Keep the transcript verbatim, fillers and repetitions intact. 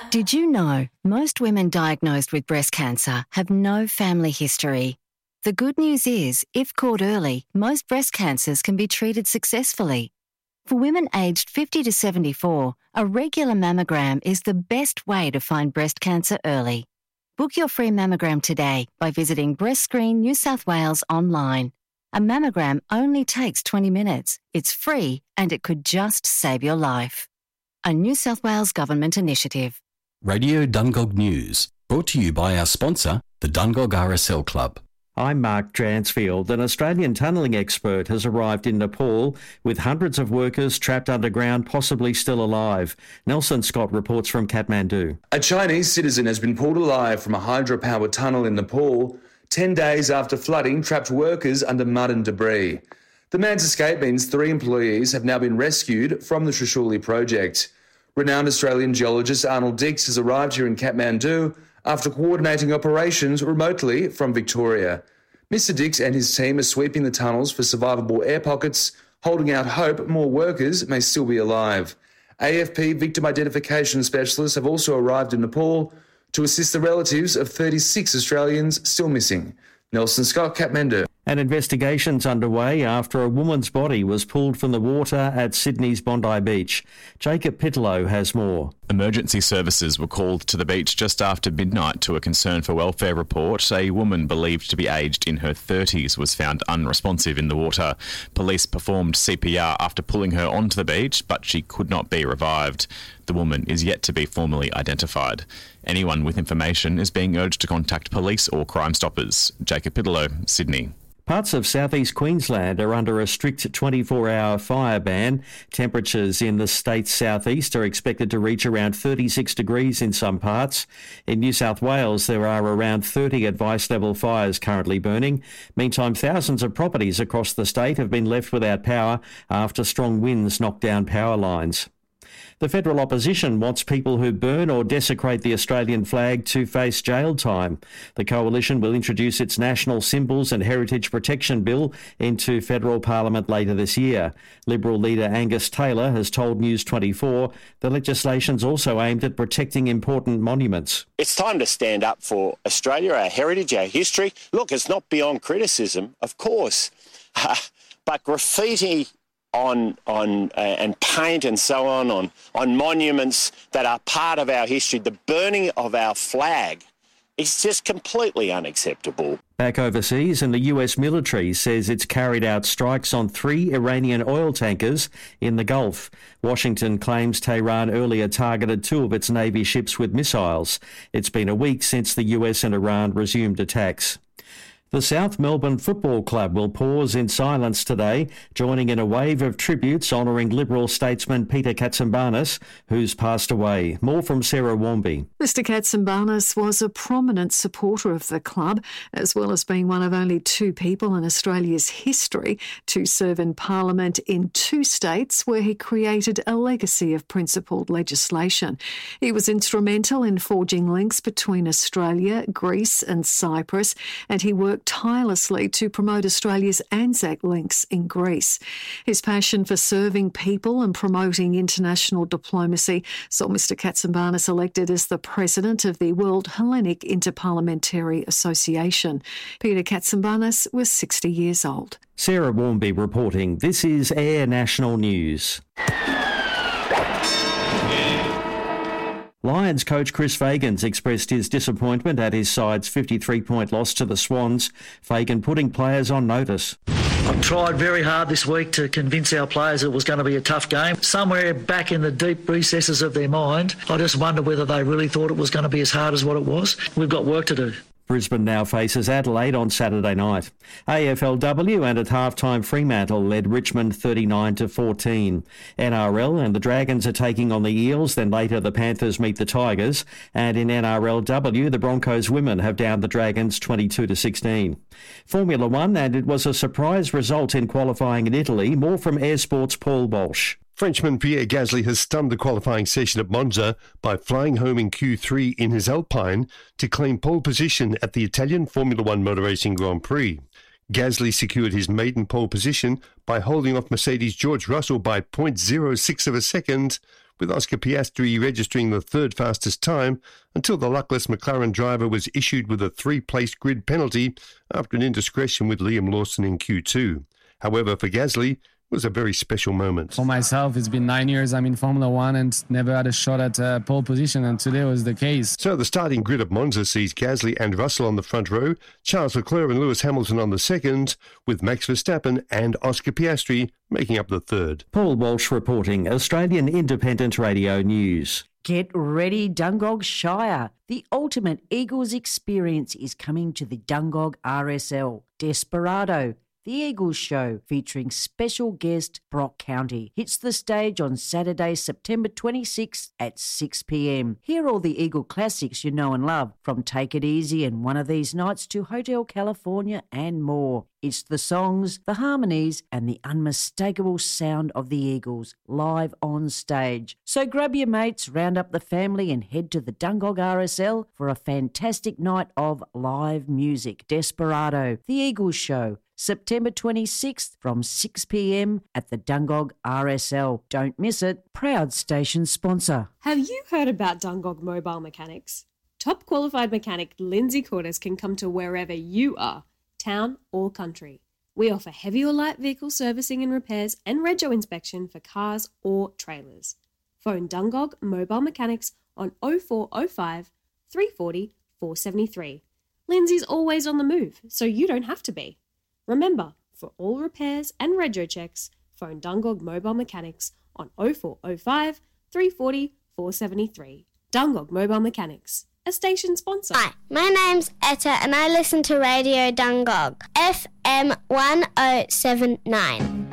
Did you know most women diagnosed with breast cancer have no family history? The good news is, if caught early, most breast cancers can be treated successfully. For women aged fifty to seventy-four, a regular mammogram is the best way to find breast cancer early. Book your free mammogram today by visiting Breast Screen New South Wales online. A mammogram only takes twenty minutes. It's free and it could just save your life. A New South Wales Government initiative. Radio Dungog News, brought to you by our sponsor, the Dungog R S L Club. I'm Mark Dransfield. An Australian tunnelling expert has arrived in Nepal with hundreds of workers trapped underground, possibly still alive. Nelson Scott reports from Kathmandu. A Chinese citizen has been pulled alive from a hydropower tunnel in Nepal, ten days after flooding trapped workers under mud and debris. The man's escape means three employees have now been rescued from the Trishuli project. Renowned Australian geologist Arnold Dix has arrived here in Kathmandu after coordinating operations remotely from Victoria. Mister Dix and his team are sweeping the tunnels for survivable air pockets, holding out hope more workers may still be alive. A F P victim identification specialists have also arrived in Nepal to assist the relatives of thirty-six Australians still missing. Nelson Scott, Kathmandu. An investigation's underway after a woman's body was pulled from the water at Sydney's Bondi Beach. Jacob Pitlow has more. Emergency services were called to the beach just after midnight to a concern for welfare report. A woman believed to be aged in her thirties was found unresponsive in the water. Police performed C P R after pulling her onto the beach, but she could not be revived. The woman is yet to be formally identified. Anyone with information is being urged to contact police or Crime Stoppers. Jacob Pitlow, Sydney. Parts of southeast Queensland are under a strict twenty-four hour fire ban. Temperatures in the state's southeast are expected to reach around thirty-six degrees in some parts. In New South Wales, there are around thirty advice-level fires currently burning. Meantime, thousands of properties across the state have been left without power after strong winds knocked down power lines. The federal opposition wants people who burn or desecrate the Australian flag to face jail time. The coalition will introduce its National Symbols and Heritage Protection Bill into federal parliament later this year. Liberal leader Angus Taylor has told News twenty-four the legislation's also aimed at protecting important monuments. It's time to stand up for Australia, our heritage, our history. Look, it's not beyond criticism, of course, but graffiti on on uh, and paint and so on, on on monuments that are part of our history, the burning of our flag is just completely unacceptable. Back overseas, and the U S military says it's carried out strikes on three Iranian oil tankers in the Gulf. Washington claims Tehran earlier targeted two of its Navy ships with missiles. It's been a week since the U S and Iran resumed attacks. The South Melbourne Football Club will pause in silence today, joining in a wave of tributes honouring Liberal statesman Peter Katsimbanis, who's passed away. More from Sarah Warmby. Mister Katsimbanis was a prominent supporter of the club, as well as being one of only two people in Australia's history to serve in Parliament in two states where he created a legacy of principled legislation. He was instrumental in forging links between Australia, Greece and Cyprus, and he worked tirelessly to promote Australia's Anzac links in Greece. His passion for serving people and promoting international diplomacy saw Mister Katsimbanis elected as the president of the World Hellenic Interparliamentary Association. Peter Katsimbanis was sixty years old. Sarah Warmby reporting. This is Air National News. Lions coach Chris Fagan's expressed his disappointment at his side's fifty-three point loss to the Swans. Fagan putting players on notice. I've tried very hard this week to convince our players it was going to be a tough game. Somewhere back in the deep recesses of their mind, I just wonder whether they really thought it was going to be as hard as what it was. We've got work to do. Brisbane now faces Adelaide on Saturday night. A F L W and at half-time Fremantle led Richmond thirty-nine to fourteen. N R L and the Dragons are taking on the Eels, then later the Panthers meet the Tigers. And in N R L W, the Broncos women have downed the Dragons twenty-two to sixteen. Formula One, and it was a surprise result in qualifying in Italy. More from Air Sports' Paul Walsh. Frenchman Pierre Gasly has stunned the qualifying session at Monza by flying home in Q three in his Alpine to claim pole position at the Italian Formula One Motor Racing Grand Prix. Gasly secured his maiden pole position by holding off Mercedes' George Russell by zero point zero six of a second with Oscar Piastri registering the third fastest time until the luckless McLaren driver was issued with a three-place grid penalty after an indiscretion with Liam Lawson in Q two. However, for Gasly, it was a very special moment. For myself, it's been nine years I'm in Formula One and never had a shot at uh, pole position, and today was the case. So the starting grid of Monza sees Gasly and Russell on the front row, Charles Leclerc and Lewis Hamilton on the second, with Max Verstappen and Oscar Piastri making up the third. Paul Walsh reporting, Australian Independent Radio News. Get ready, Dungog Shire. The ultimate Eagles experience is coming to the Dungog R S L. Desperado, the Eagles show, featuring special guest Brock County, hits the stage on Saturday, September twenty-sixth at six p.m. Hear all the Eagle classics you know and love, from Take It Easy and One of These Nights to Hotel California and more. It's the songs, the harmonies, and the unmistakable sound of the Eagles live on stage. So grab your mates, round up the family, and head to the Dungog R S L for a fantastic night of live music. Desperado, the Eagles show, September twenty-sixth from six p.m. at the Dungog R S L. Don't miss it. Proud station sponsor. Have you heard about Dungog Mobile Mechanics? Top qualified mechanic Lindsay Cordes can come to wherever you are, town or country. We offer heavy or light vehicle servicing and repairs and rego inspection for cars or trailers. Phone Dungog Mobile Mechanics on oh four oh five, three four oh, four seven three. Lindsay's always on the move, so you don't have to be. Remember, for all repairs and rego checks, phone Dungog Mobile Mechanics on oh four oh five, three four oh, four seven three. Dungog Mobile Mechanics, a station sponsor. Hi, my name's Etta and I listen to Radio Dungog, F M one oh seven nine.